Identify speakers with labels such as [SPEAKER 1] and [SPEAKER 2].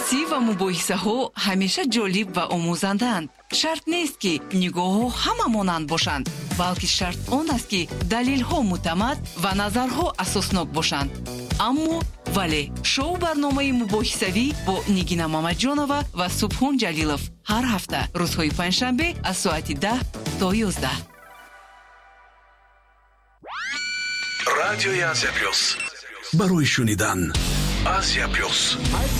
[SPEAKER 1] بحثی و مباحثه‌ها همیشه جالب و آموزندند. شرط نیست که نگاه‌ها همه مانند باشند، بلکه شرط آن است که دلیل‌ها معتمد و نظرها اساسناک باشند. اما ولی شو برنامه مباحثوی با نگینا مامدجانова و سبحان جلیلов هر هفته روزهای پنجشنبه از ساعت 10 تا 11.
[SPEAKER 2] رادیوی آسیا پلюс. برای شنیدن آسیا پلюс.